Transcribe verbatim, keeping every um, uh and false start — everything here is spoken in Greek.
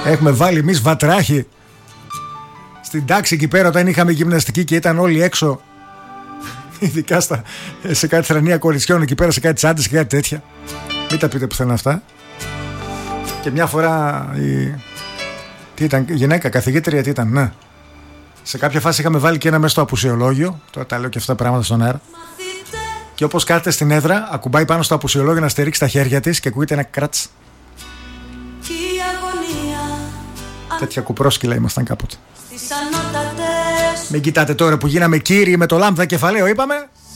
Έχουμε βάλει εμείς βατράχη στην τάξη εκεί πέρα όταν είχαμε γυμναστική και ήταν όλοι έξω. Ειδικά στα, σε κάτι θρανία κοριτσιών εκεί πέρα, σε κάτι τσάντες και κάτι τέτοια. Μην τα πείτε πουθενά αυτά. Και μια φορά η... Τι ήταν, γυναίκα, καθηγήτρια, τι ήταν, ναι. Σε κάποια φάση είχαμε βάλει και ένα μέσα στο απουσιολόγιο. Τώρα τα λέω και αυτά τα πράγματα στον αέρα. Και όπως κάθεται στην έδρα, ακουμπάει πάνω στο απουσιολόγιο να στερίξει τα χέρια της και ακούγεται ένα κράτς. Τέτοια κουπρόσκυλα ήμασταν κάποτε. Μην κοιτάτε τώρα που γίναμε κύριοι με το λάμδα κεφαλαίο, είπαμε.